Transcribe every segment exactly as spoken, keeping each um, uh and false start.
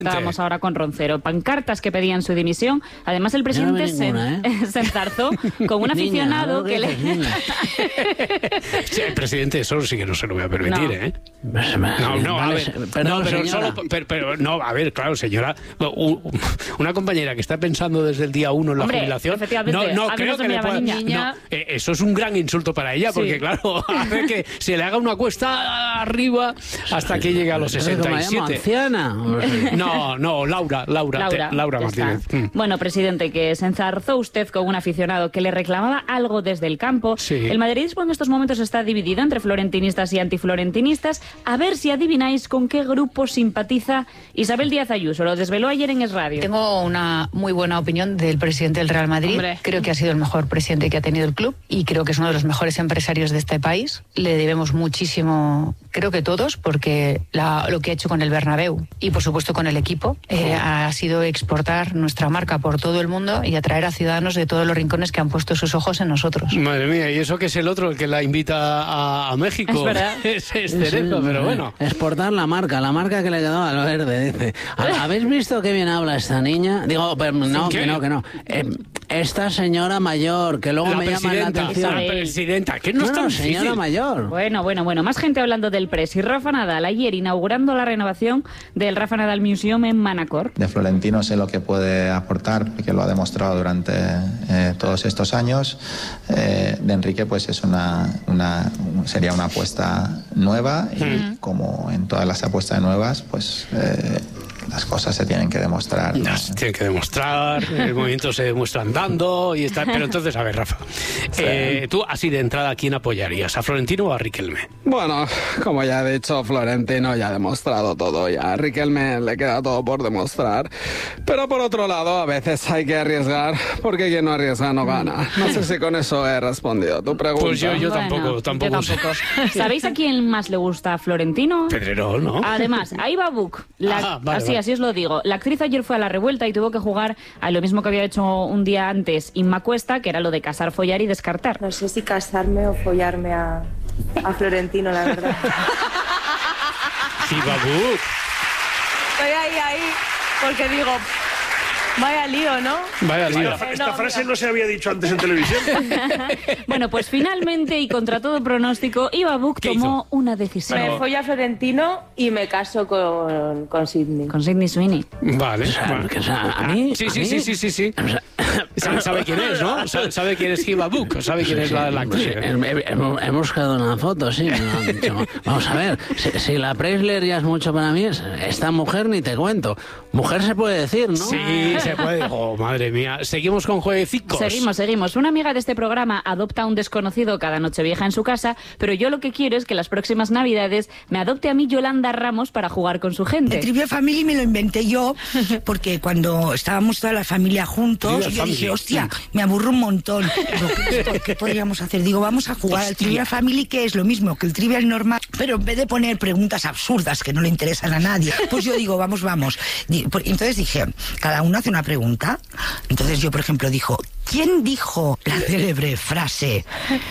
Estábamos ahora con Roncero. Pancartas que pedían su dimisión. Además, el presidente no ninguna, se, ¿eh? se enzarzó con un aficionado niña, que le... Sí, el presidente eso sí que no se lo voy a permitir, no. ¿eh? No, no, a ver, perdón, no, pero señora. solo, pero, pero no, a ver, claro, señora, una compañera que está pensando desde el día uno en la Hombre, jubilación, no, no creo que le pueda... No, eh, eso es un gran insulto para ella, porque sí. claro, hace que se le haga una cuesta arriba hasta que llegue a los sesenta y siete. ¿Anciana? No, no, Laura, Laura, Laura, te, Laura Martínez. Mm. Bueno, presidente, que se enzarzó usted con un aficionado que le reclamaba algo desde el campo. Sí. El madridismo en estos momentos está dividido entre florentinistas y antiflorentinistas. A ver si adivináis con qué grupo simpatiza Isabel Díaz Ayuso. Lo desveló ayer en Es Radio. Tengo una muy buena opinión del presidente del Real Madrid. Hombre. Creo que ha sido el mejor presidente que ha tenido el club y creo que es uno de los mejores empresarios de este país. Le debemos muchísimo, creo que todos, porque la, lo que ha hecho con el Bernabéu y por supuesto con el equipo eh, ha sido exportar nuestra marca por todo el mundo y atraer a ciudadanos de todos los rincones que han puesto sus ojos en nosotros. Madre mía, y eso que es el otro el que la invita a, a México. Es verdad. Es, es Cerezo, sí, pero bueno. Exportar la marca, la marca que le quedó a lo verde, dice. ¿Habéis visto qué bien habla esta niña? Digo, pero no, ¿Qué? que no, que no. Eh, esta señora mayor, que luego la me llama la atención. La presidenta, que no, no es tan no, difícil. Señora mayor. Bueno, bueno, bueno. Más gente hablando del Press. Y Rafa Nadal ayer inaugurando la renovación del Rafa Nadal Museum en Manacor. De Florentino sé lo que puede aportar, porque lo ha demostrado durante eh, todos estos años. Eh, de Enrique, pues es una, una sería una apuesta nueva y mm. como en todas las apuestas nuevas, pues... Eh, las cosas se tienen que demostrar. ¿no? Se tienen que demostrar, el movimiento se demuestra andando y está. Pero entonces, a ver, Rafa, sí. eh, tú así de entrada, ¿a quién apoyarías? ¿A Florentino o a Riquelme? Bueno, como ya he dicho, Florentino ya ha demostrado todo ya. A Riquelme le queda todo por demostrar. Pero por otro lado, a veces hay que arriesgar, porque quien no arriesga no gana. No sé si con eso he respondido tu pregunta. Pues yo, yo bueno, tampoco, tampoco. Yo tampoco. ¿Sabéis a quién más le gusta a Florentino? Pedrerol, ¿no? Además, a Iva Buch. La... Ah, vale, así, vale. así os lo digo. La actriz ayer fue a la revuelta y tuvo que jugar a lo mismo que había hecho un día antes Inma Cuesta, que era lo de casar, follar y descartar. No sé si casarme o follarme a, a Florentino, la verdad. Iva Buch. Estoy ahí, ahí, porque digo... Vaya lío, ¿no? Vaya lío. Esta, esta frase no se había dicho antes en televisión. Bueno, pues finalmente y contra todo pronóstico, Iva Buch tomó hizo? una decisión. Me follo a Florentino y me caso con, con Sidney. Con Sidney Sweeney. Vale. O sea, bueno. que, o sea, a mí, Sí, a sí, mí, sí, sí, sí, sí. O sea, ¿Sabe, sabe quién es, ¿no? Sabe, sabe quién es Iva Buch, sabe quién sí, es la, la actriz. sí, he, he, he buscado una foto, sí. Me lo han dicho. Vamos a ver, si, si la Preisler ya es mucho para mí, esta mujer ni te cuento. Mujer se puede decir, ¿no? Sí, se puede. Oh, madre mía. Seguimos con jueguecicos. Seguimos, seguimos. Una amiga de este programa adopta a un desconocido cada Nochevieja en su casa, pero yo lo que quiero es que las próximas Navidades me adopte a mí Yolanda Ramos para jugar con su gente. El Trivial Family me lo inventé yo, porque cuando estábamos toda la familia juntos, Trivial yo Family. dije, hostia, me aburro un montón. Digo, ¿qué, ¿qué podríamos hacer? Digo, vamos a jugar al Trivial Family, que es lo mismo que el Trivial normal, pero en vez de poner preguntas absurdas que no le interesan a nadie, pues yo digo, vamos, vamos. Entonces dije, cada uno hace una pregunta. Entonces yo, por ejemplo, dijo, ¿quién dijo la célebre frase,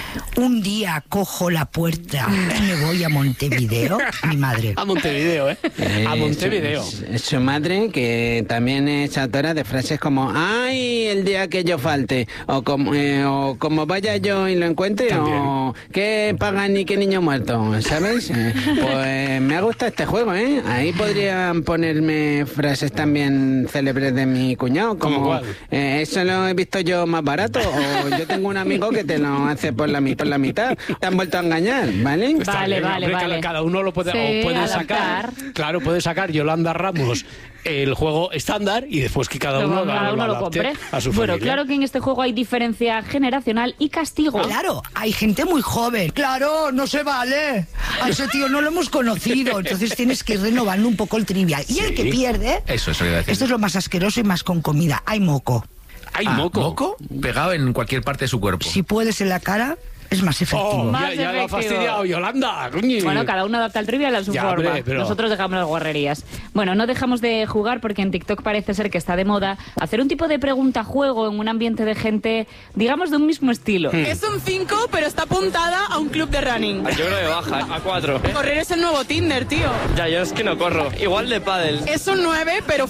un día cojo la puerta y me voy a Montevideo? Mi madre. A Montevideo, ¿eh? A Montevideo. Es, es su madre, que también es autora de frases como, ay, el día que yo falte, o como, eh, o como vaya yo y lo encuentre, También. o qué pagan y qué niño muerto, ¿sabes? Eh, pues me ha gustado este juego, ¿eh? Ahí podrían ponerme frases también célebres de mi cuñado, como, ¿Cómo cuál? Eh, eso lo he visto yo más barato, o yo tengo un amigo que te lo hace por la, por la mitad, te han vuelto a engañar, ¿vale? Está Vale, bien, vale, hombre, vale. Cada, cada uno lo puede, Sí, o puede adaptar. sacar. Claro, puede sacar Yolanda Ramos el juego estándar y después que cada uno, Luego cada uno lo adapte compre. a su Bueno, familia. claro que en este juego hay diferencia generacional y castigo. Claro, hay gente muy joven. Claro, no se vale. A ese tío no lo hemos conocido. Entonces tienes que ir renovando un poco el trivial. Y el que pierde, Eso, eso iba a decir. esto es lo más asqueroso y más con comida. Hay moco. Hay Ah, moco. ¿Moco? Pegado en cualquier parte de su cuerpo. Si puedes en la cara, es más efectivo. Oh, Más ya, ya lo ha efectivo. fastidiado Yolanda. Coño. Bueno, cada uno adapta el trivial a su Ya, forma. hombre, pero- Nosotros dejamos las guarrerías. Bueno, no dejamos de jugar porque en TikTok parece ser que está de moda hacer un tipo de pregunta-juego en un ambiente de gente, digamos, de un mismo estilo. Es un cinco, pero está apuntada a un club de running. Yo creo que baja, ¿eh? A cuatro. Correr es el nuevo Tinder, tío. Ya, yo es que no corro. Igual de pádel. Es un nueve, pero